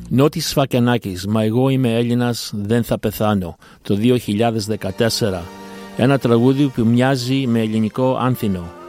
Νότης Φακιανάκης, «Μα εγώ είμαι Έλληνας, δεν θα πεθάνω», το 2014. Ένα τραγούδι που μοιάζει με ελληνικό άνθινο.